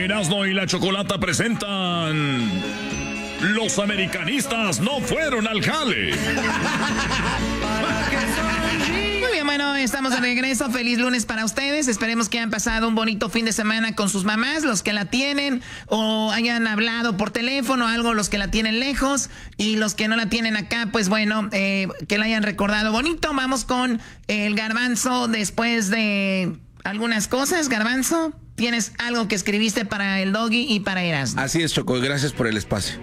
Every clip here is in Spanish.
Erasmo y la Chocolata presentan... Los americanistas no fueron al jale. Muy bien, bueno, estamos de regreso. Feliz lunes para ustedes. Esperemos que hayan pasado un bonito fin de semana con sus mamás, los que la tienen, o hayan hablado por teléfono, algo, los que la tienen lejos, y los que no la tienen acá, pues bueno, que la hayan recordado bonito. Vamos con el Garbanzo después de algunas cosas. Garbanzo, tienes algo que escribiste para el Doggy y para Erasmo. Así es, Choco, gracias por el espacio.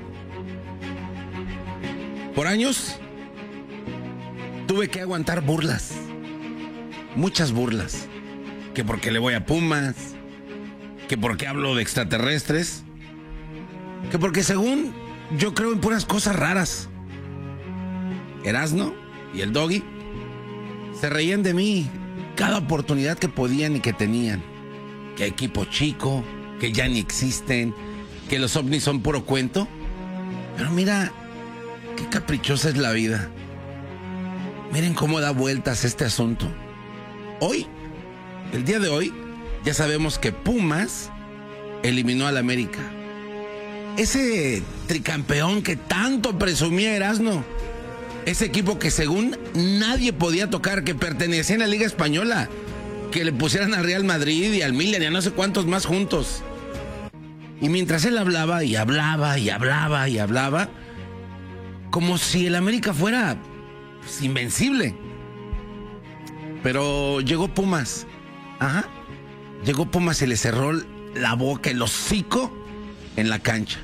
Por años tuve que aguantar burlas, muchas burlas, que porque le voy a Pumas, que porque hablo de extraterrestres, que porque según yo creo en puras cosas raras. Erasmo y el Doggy se reían de mí cada oportunidad que podían y que tenían, que equipo chico, que ya ni existen, que los ovnis son puro cuento. Pero mira, qué caprichosa es la vida. Miren cómo da vueltas este asunto. Hoy, el día de hoy, ya sabemos que Pumas eliminó al América. Ese tricampeón que tanto presumía Erasmo. Ese equipo que según nadie podía tocar, que pertenecía a la Liga Española. Que le pusieran al Real Madrid y al Milan y a no sé cuántos más juntos. Y mientras él hablaba y hablaba y hablaba y hablaba, como si el América fuera pues, invencible. Pero llegó Pumas. Ajá. Llegó Pumas y le cerró la boca, el hocico en la cancha.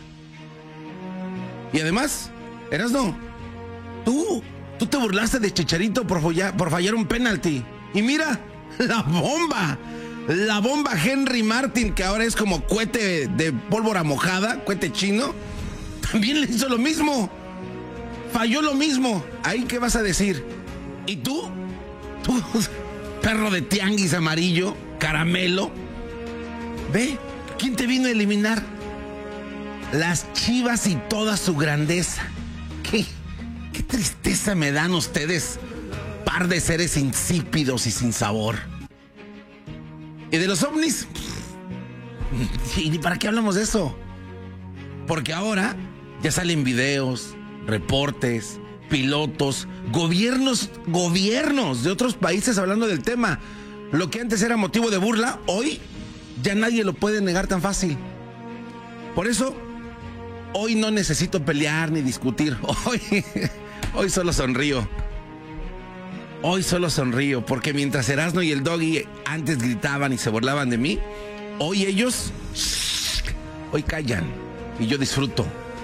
Y además, Erasmo, tú te burlaste de Chicharito por fallar un penalti. Y mira, la bomba Henry Martin, que ahora es como cohete de pólvora mojada, cohete chino, también le hizo lo mismo. Falló lo mismo. ¿Ahí qué vas a decir? ¿Y tú? Tú, perro de tianguis amarillo, caramelo. Ve, ¿quién te vino a eliminar? Las Chivas y toda su grandeza. Qué tristeza me dan ustedes, par de seres insípidos y sin sabor. ¿Y de los ovnis? ¿Y para qué hablamos de eso? Porque ahora ya salen videos, reportes, pilotos, gobiernos de otros países hablando del tema. Lo que antes era motivo de burla, hoy ya nadie lo puede negar tan fácil. Por eso, hoy no necesito pelear ni discutir. Hoy solo sonrío. Hoy solo sonrío, porque mientras Erasmo y el Doggy antes gritaban y se burlaban de mí, hoy ellos, hoy callan y yo disfruto.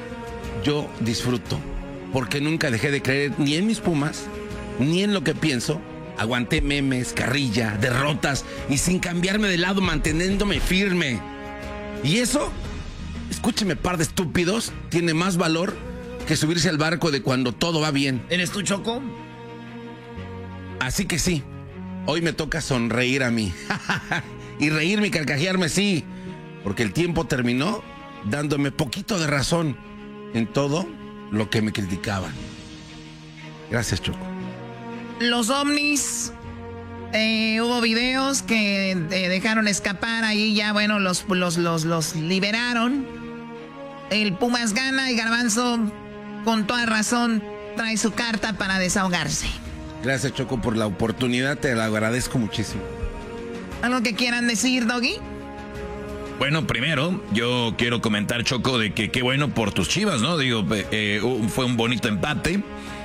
Porque nunca dejé de creer ni en mis Pumas, ni en lo que pienso. Aguanté memes, carrilla, derrotas y sin cambiarme de lado, manteniéndome firme. Y eso, escúcheme, par de estúpidos, tiene más valor que subirse al barco de cuando todo va bien. ¿Eres tú, Choco? Así que sí, hoy me toca sonreír a mí. Y reírme y carcajearme, sí. Porque el tiempo terminó dándome poquito de razón en todo lo que me criticaban. Gracias, Choco. Los ovnis, hubo videos que dejaron escapar ahí, ya bueno, los liberaron. El Pumas gana y Garbanzo, con toda razón, trae su carta para desahogarse. Gracias, Choco, por la oportunidad, te la agradezco muchísimo. ¿Algo que quieran decir, Doggy? Bueno, primero, yo quiero comentar, Choco, de que qué bueno por tus Chivas, ¿no? Digo, fue un bonito empate.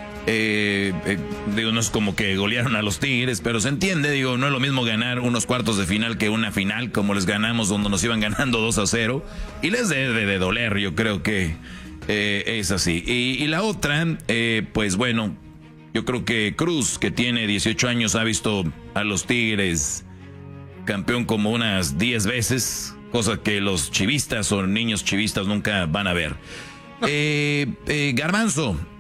Digo, no es como que golearon a los Tigres, pero se entiende, digo, no es lo mismo ganar unos cuartos de final que una final, como les ganamos donde nos iban ganando 2-0. Y les debe de doler, yo creo que es así. Y la otra, pues bueno, yo creo que Cruz, que tiene 18 años, ha visto a los Tigres campeón como unas 10 veces, cosa que los chivistas o niños chivistas nunca van a ver. Garbanzo,